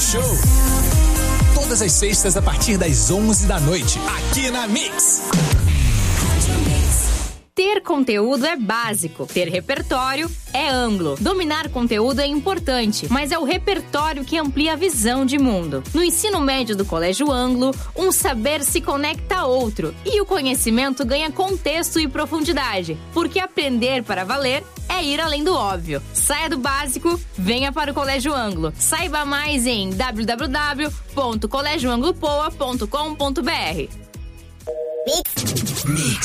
Show. Todas as sextas a partir das 11 da noite, aqui na Mix. Ter conteúdo é básico, ter repertório é amplo. Dominar conteúdo é importante, mas é o repertório que amplia a visão de mundo. No ensino médio do Colégio Anglo, um saber se conecta a outro e o conhecimento ganha contexto e profundidade, porque aprender para valer é ir além do óbvio. Saia do básico, venha para o Colégio Anglo. Saiba mais em www.colégioanglopoa.com.br. Mix.